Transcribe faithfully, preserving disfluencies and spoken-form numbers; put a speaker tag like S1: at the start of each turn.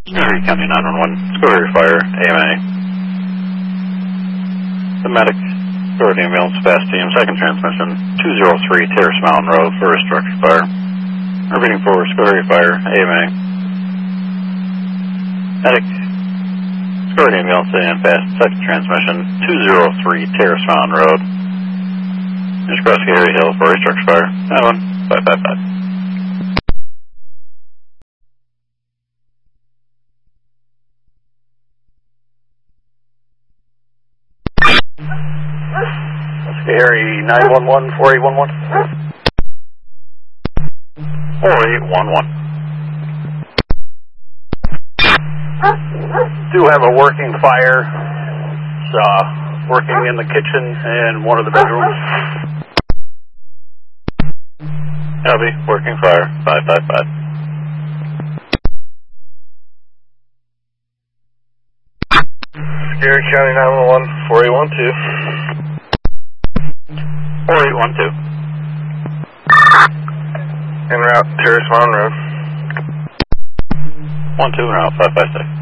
S1: Erie County nine one one, Schoharie Fire, A M A. The medic, Schoharie Ambulance, Fast Team, second transmission, two oh three Terrace Mountain Road for a structure fire. Repeating for Schoharie Fire, A M A. Medic, Schoharie Ambulance and Fast, second transmission, two oh three Terrace Mountain Road. Just across Schoharie Hill for a structure fire, nine one five five five.
S2: Schoharie nine one one, four eight one one.
S1: four eight one one.
S2: Do have a working fire. It's uh, working in the kitchen and one of the bedrooms.
S1: Copy, working fire, five five five.
S3: Erie County nine one one, four eight one two.
S1: four eight one two.
S3: En route, Terrace Mountain Road.
S1: one two en route, five five six.